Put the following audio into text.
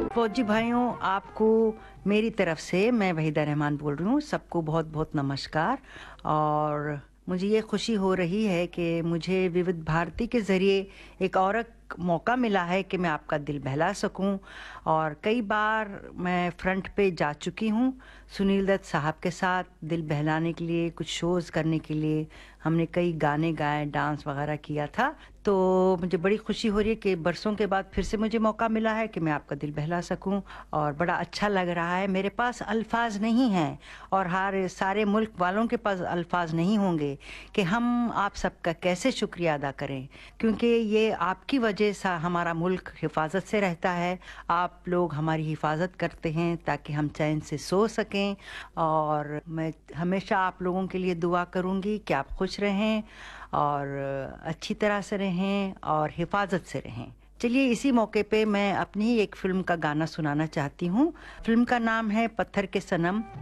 फौजी भाइयों, आपको मेरी तरफ से मैं वहीदा रहमान बोल रही हूँ। सबको बहुत बहुत नमस्कार। और मुझे ये खुशी हो रही है कि मुझे विविध भारती के ज़रिए एक और एक मौका मिला है कि मैं आपका दिल बहला सकूं। और कई बार मैं फ्रंट पे जा चुकी हूँ सुनील दत्त साहब के साथ दिल बहलाने के लिए, कुछ शोज़ करने के लिए। हमने कई गाने गाए, डांस वगैरह किया था। तो मुझे बड़ी खुशी हो रही है कि बरसों के बाद फिर से मुझे मौका मिला है कि मैं आपका दिल बहला सकूं। और बड़ा अच्छा लग रहा है। मेरे पास अल्फाज नहीं हैं और हर सारे मुल्क वालों के पास अल्फाज नहीं होंगे कि हम आप सबका कैसे शुक्रिया अदा करें, क्योंकि ये आपकी वजह से हमारा मुल्क हिफाजत से रहता है। आप लोग हमारी हिफाजत करते हैं ताकि हम चैन से सो सकें। और मैं हमेशा आप लोगों के लिए दुआ करूंगी कि आप खुश रहें और अच्छी तरह से रहें और हिफाजत से रहें। चलिए, इसी मौके पे मैं अपनी ही एक फ़िल्म का गाना सुनाना चाहती हूँ। फ़िल्म का नाम है पत्थर के सनम।